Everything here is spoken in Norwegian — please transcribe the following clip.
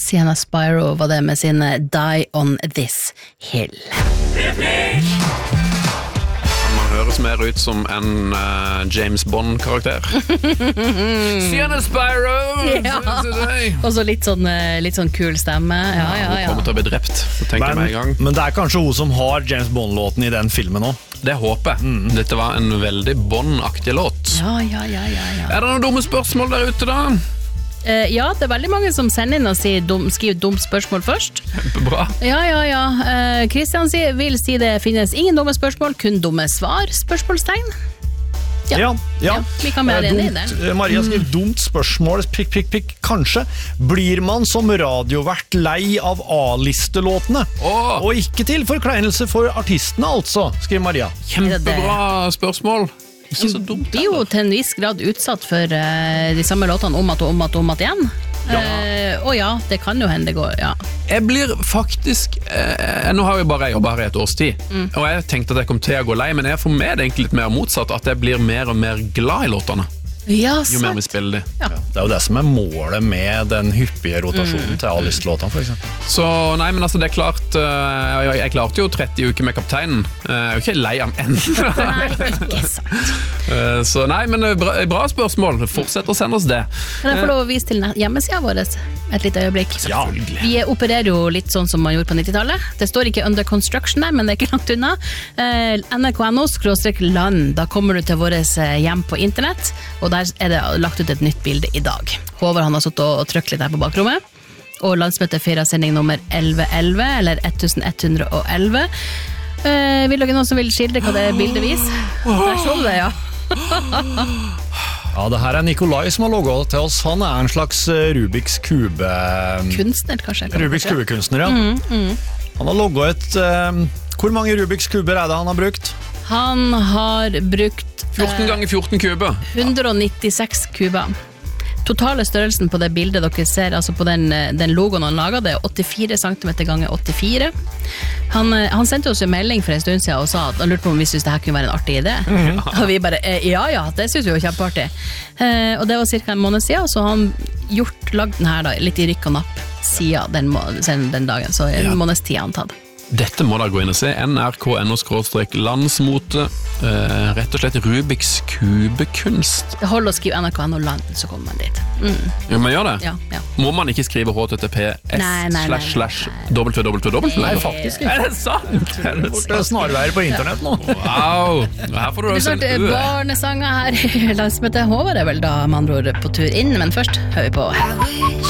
Sienna Spyro var det med sin Die on This Hill. Man høres mer ut som en James Bond-karakter. Sienna Spyro! Ja. Og så litt sånn kul stemme. Ja. Hun kommer til å bli drept, så tenker jeg meg i gang. Men det kanskje hun som har James Bond-låten i den filmen også. Det håper jeg. Dette var en veldig Bond-aktig låt. Ja. Er det noen dumme spørsmål der ute da? Ja, det veldig mange som sender inn og skriver dumt spørsmål først. Kjempebra. Ja. Kristian vil si det finnes ingen dumme spørsmål, kun dumme svar, spørsmålstegn. Ja. Vi kan være enig i det. Maria skriver dumt spørsmål, prikk. Kanskje blir man som radiovert lei av A-listelåtene? Og ikke til forkleinelse for artistene altså, skriver Maria. Kjempebra spørsmål. Ikke så dumt. Vi er jo til en viss grad utsatt for de samme låtene om at igjen. Og ja, det kan jo hende det går, ja. Jeg blir faktisk nå har jeg bare jobbet her i et års tid, og jeg tenkte at jeg kom til å gå lei, men jeg får med det egentlig litt mer motsatt, at jeg blir mer og mer glad i låtene. Ja, jo mer vi spiller de. Ja. Det er jo det som er målet med den hyppige rotasjonen til A-listelåtene, for eksempel. Så nei, men altså det er klart, jeg klarte jo 30 uker med kapteinen. Jeg er jo ikke lei av enda. Nei, ikke sant. Så nei, men bra spørsmål. Fortsett å sende oss det. Kan jeg få lov å vise til hjemmesiden vår et lite øyeblikk? Ja. Vi opererer jo litt sånn som man gjorde på 90-tallet. Det står ikke under construction der, men det er ikke langt unna. NRK.no/land, da kommer du til våres hjem på internett, og der er det lagt ut et nytt bilde i dag. Håvard han har suttet og trykt litt her på bakrommet, og landsmøtet feirer sending nummer 1111, eller 1111. Vil dere noen som vil skildre hva det bildet viser? Der så du det, ja. Ja, det her er Nikolai som har logget til oss. Han er en slags Rubiks kube... Kunstner, kanskje? Rubiks kubekunstner, ja. Han har logget et... Hvor mange Rubiks kuber er det han har brukt? Han har brukt 14 ganger 14 kuber. 196 kuber. Totale størrelsen på det bildet dere ser, altså på den logoen han laget, det er 84 cm ganger 84. Han sendte oss en melding for en stund siden og sa at han lurte på om vi synes det her kunne være en artig idé. Og vi bare, ja, det synes vi var kjempeartig. Og det var cirka en måned siden, så han lagd den her da, litt i rykk og napp siden den dagen, så en måneds tid han tatt. Dette må da gå inn og se. nrk.no/landsmote. Rett og slett Rubiks kubekunst. Det holder å skrive NRK.no land, så kommer man dit. Ja, man gjør det? Ja. Må man ikke skrive https://www? Nei, faktisk ikke. Er det sant? Det er snarveier på internett nå. Wow. Her får du det er snart barnesanger her i landsmøtet. Håvard er vel da med andre ord på tur inn, men først hører vi på